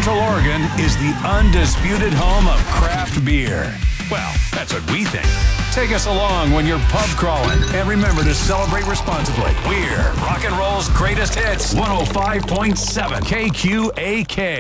Central Oregon is the undisputed home of craft beer. Well, that's what we think. Take us along when you're pub crawling, and remember to celebrate responsibly. We're rock and roll's greatest hits, 105.7 KQAK.